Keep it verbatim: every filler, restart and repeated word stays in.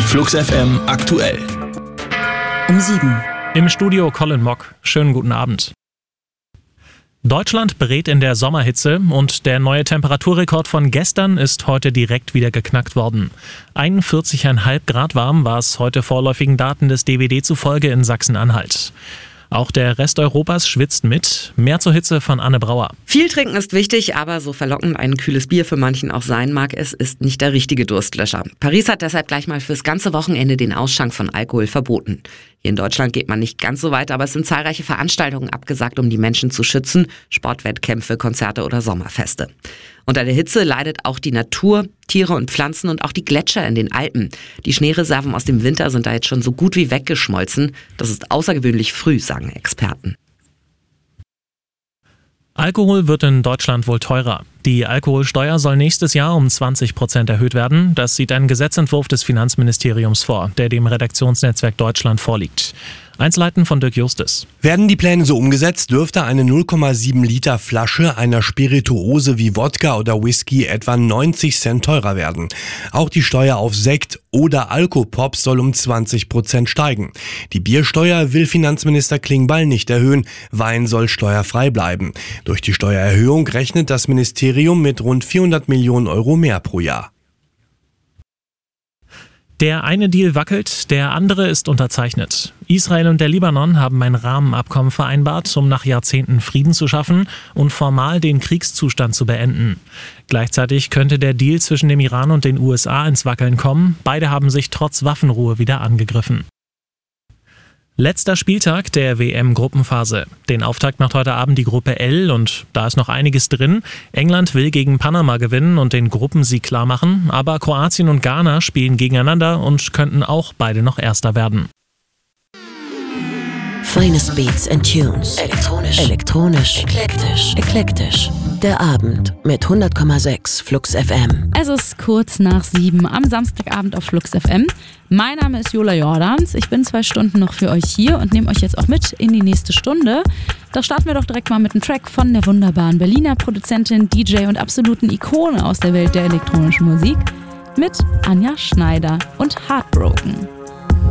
Flux F M aktuell. Um sieben. Im Studio Colin Mock. Schönen guten Abend. Deutschland berät in der Sommerhitze und der neue Temperaturrekord von gestern ist heute direkt wieder geknackt worden. einundvierzig Komma fünf Grad warm war es heute vorläufigen Daten des D W D zufolge in Sachsen-Anhalt. Auch der Rest Europas schwitzt mit. Mehr zur Hitze von Anne Brauer. Viel trinken ist wichtig, aber so verlockend ein kühles Bier für manchen auch sein mag, es ist nicht der richtige Durstlöscher. Paris hat deshalb gleich mal fürs ganze Wochenende den Ausschank von Alkohol verboten. Hier in Deutschland geht man nicht ganz so weit, aber es sind zahlreiche Veranstaltungen abgesagt, um die Menschen zu schützen. Sportwettkämpfe, Konzerte oder Sommerfeste. Unter der Hitze leidet auch die Natur, Tiere und Pflanzen und auch die Gletscher in den Alpen. Die Schneereserven aus dem Winter sind da jetzt schon so gut wie weggeschmolzen. Das ist außergewöhnlich früh, sagen Experten. Alkohol wird in Deutschland wohl teurer. Die Alkoholsteuer soll nächstes Jahr um zwanzig Prozent erhöht werden. Das sieht ein Gesetzentwurf des Finanzministeriums vor, der dem Redaktionsnetzwerk Deutschland vorliegt. Einzelheiten von Dirk Justus. Werden die Pläne so umgesetzt, dürfte eine null Komma sieben Liter Flasche einer Spirituose wie Wodka oder Whisky etwa neunzig Cent teurer werden. Auch die Steuer auf Sekt oder Alkopops soll um zwanzig Prozent steigen. Die Biersteuer will Finanzminister Klingbeil nicht erhöhen. Wein soll steuerfrei bleiben. Durch die Steuererhöhung rechnet das Ministerium mit rund vierhundert Millionen Euro mehr pro Jahr. Der eine Deal wackelt, der andere ist unterzeichnet. Israel und der Libanon haben ein Rahmenabkommen vereinbart, um nach Jahrzehnten Frieden zu schaffen und formal den Kriegszustand zu beenden. Gleichzeitig könnte der Deal zwischen dem Iran und den U S A ins Wackeln kommen. Beide haben sich trotz Waffenruhe wieder angegriffen. Letzter Spieltag der W M-Gruppenphase. Den Auftakt macht heute Abend die Gruppe L und da ist noch einiges drin. England will gegen Panama gewinnen und den Gruppensieg klarmachen, aber Kroatien und Ghana spielen gegeneinander und könnten auch beide noch Erster werden. Finest Beats and Tunes. Elektronisch. Elektronisch. Eklektisch. Eklektisch. Der Abend mit hundert Komma sechs Flux F M. Es ist kurz nach sieben am Samstagabend auf Flux F M. Mein Name ist Jola Jordans. Ich bin zwei Stunden noch für euch hier und nehme euch jetzt auch mit in die nächste Stunde. Da starten wir doch direkt mal mit einem Track von der wunderbaren Berliner Produzentin, D J und absoluten Ikone aus der Welt der elektronischen Musik mit Anja Schneider und Heartbroken.